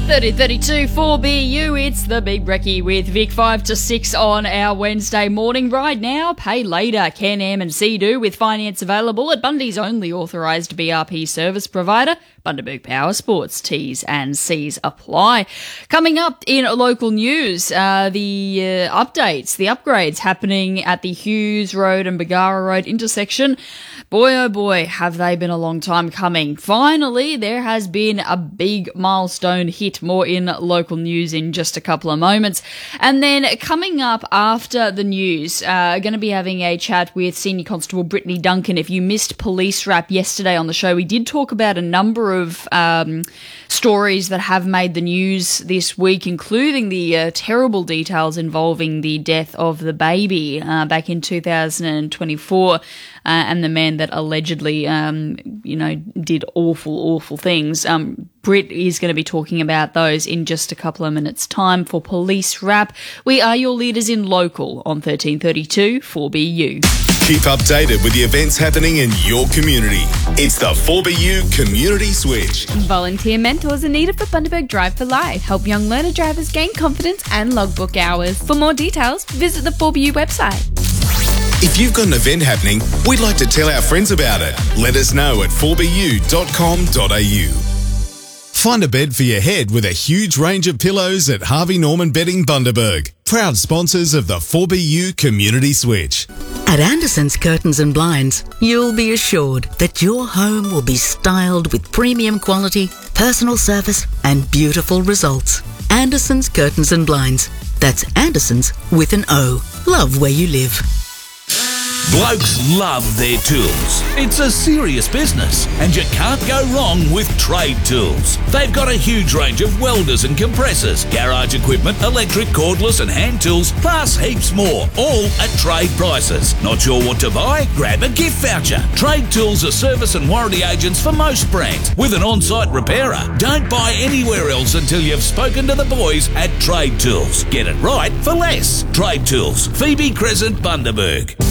30:32 4BU, it's the Big Brekkie with Vic 5 to 6 on our Wednesday morning. Right now, pay later. Can M and C do with finance available at Bundy's only authorised BRP service provider. Bundaberg Power Sports, T's and C's apply. Coming up in local news, the upgrades happening at the Hughes Road and Bargara Road intersection. Boy, oh boy, have they been a long time coming. Finally, there has been a big milestone hit. More in local news in just a couple of moments. And then coming up after the news, going to be having a chat with Senior Constable Brittany Duncan. If you missed Police Wrap yesterday on the show, we did talk about a number of stories that have made the news this week, including the terrible details involving the death of the baby back in 2024 and the man that allegedly, did awful things. Britt is going to be talking about those in just a couple of minutes' time for Police Wrap. We are your leaders in local on 1332 4BU. Keep updated with the events happening in your community. It's the 4BU Community Switch. Volunteer mentors are needed for Bundaberg Drive for Life. Help young learner drivers gain confidence and logbook hours. For more details, visit the 4BU website. If you've got an event happening, we'd like to tell our friends about it. Let us know at 4bu.com.au. Find a bed for your head with a huge range of pillows at Harvey Norman Bedding Bundaberg. Proud sponsors of the 4BU Community Switch. At Anderson's Curtains and Blinds, you'll be assured that your home will be styled with premium quality, personal service and beautiful results. Anderson's Curtains and Blinds. That's Anderson's with an O. Love where you live. Blokes love their tools. It's a serious business, and you can't go wrong with Trade Tools. They've got a huge range of welders and compressors, garage equipment, electric, cordless and hand tools, plus heaps more, all at trade prices. Not sure what to buy? Grab a gift voucher. Trade Tools are service and warranty agents for most brands, with an on-site repairer. Don't buy anywhere else until you've spoken to the boys at Trade Tools. Get it right for less. Trade Tools, Phoebe Crescent, Bundaberg.